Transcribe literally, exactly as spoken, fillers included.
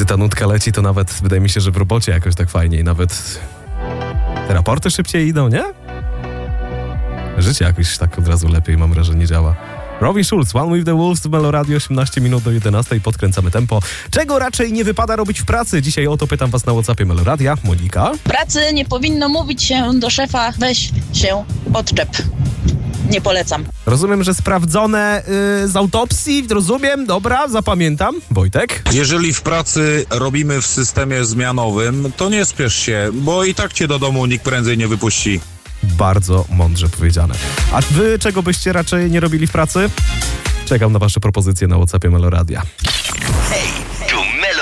Gdy ta nutka leci, to nawet wydaje mi się, że w robocie jakoś tak fajniej. Nawet te raporty szybciej idą, nie? Życie jakoś tak od razu lepiej, mam wrażenie, działa. Robin Schulz, One with the Wolves w Melo Radio, osiemnaście minut do jedenastej, podkręcamy tempo. Czego raczej nie wypada robić w pracy? Dzisiaj o to pytam was na WhatsAppie Melo Radia. Monika? W pracy nie powinno mówić się do szefa, weź się odczep. Nie polecam. Rozumiem, że sprawdzone yy, z autopsji, rozumiem, dobra, zapamiętam. Wojtek? Jeżeli w pracy robimy w systemie zmianowym, to nie spiesz się, bo i tak cię do domu nikt prędzej nie wypuści. Bardzo mądrze powiedziane. A wy czego byście raczej nie robili w pracy? Czekam na wasze propozycje na WhatsAppie Melo Radia.